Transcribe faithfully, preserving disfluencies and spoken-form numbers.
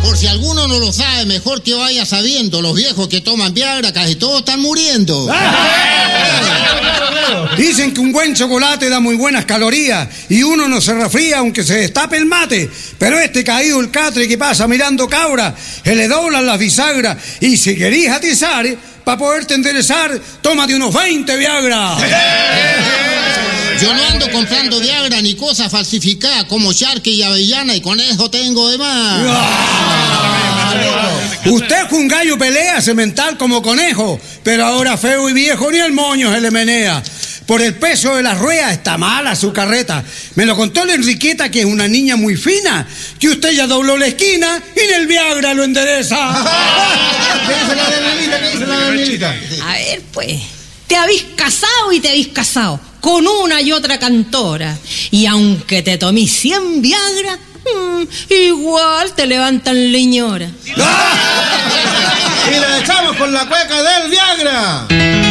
Por si alguno no lo sabe, mejor que vaya sabiendo, los viejos que toman Viagra casi todos están muriendo. Dicen que un buen chocolate da muy buenas calorías y uno no se resfría aunque se destape el mate. Pero este caído el catre que pasa mirando cabra, se le doblan las bisagras y si querís atizar, para poderte enderezar, tómate unos veinte Viagra. Yo no ando comprando Viagra ni cosas falsificadas como charque y avellana y con eso tengo de más. Usted es un gallo pelea semental como conejo, pero ahora feo y viejo ni el moño se le menea. Por el peso de las ruedas está mala su carreta. Me lo contó la Enriqueta, que es una niña muy fina, que usted ya dobló la esquina y en el Viagra lo endereza. ¿Qué dice la Danielita? ¿Qué dice la Danielita? A ver, pues, te habéis casado y te habéis casado con una y otra cantora. Y aunque te tomís cien Viagra, mmm, igual te levantan leñora. Y la echamos con la cueca del Viagra.